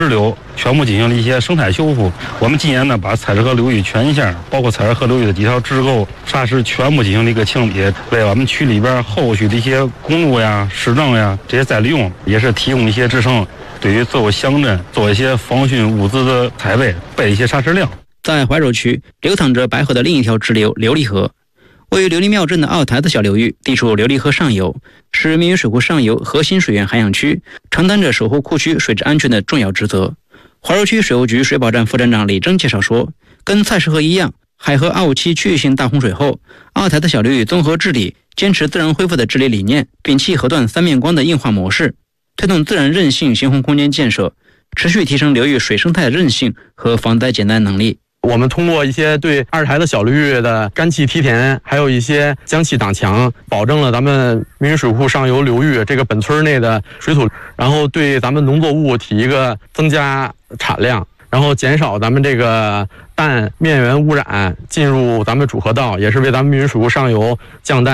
支流全部进行了一些生态修复。我们今年呢，把采石河流域全线，包括采石河流域的几条支沟、沙石全部进行了一个清理，为我们区里边后续的一些公路呀、市政呀这些再利用，也是提供一些支撑，对于所有乡镇做一些防汛物资的采备，备一些沙石量。 在怀柔区流淌着白河的另一条支流琉璃河，位于琉璃庙镇的奥台子小流域地处琉璃河上游，是密云水库上游核心水源涵养区，承担着守护库区水质安全的重要职责。怀柔区水务局水保站副站长李征介绍说，跟蔡石河一样，海河257区域性大洪水后，奥台子小流域综合治理，坚持自然恢复的治理理念，摒弃河段三面光的硬化模式，推动自然韧性行洪空间建设，持续提升流域水生态的韧性和防灾减灾能力。 我们通过一些对二台子小流域的干气梯田，还有一些江气挡墙，保证了咱们密云水库上游流域这个本村内的水土，然后对咱们农作物体一个增加产量，然后减少咱们这个氮面源污染进入咱们主河道，也是为咱们密云水库上游降氮。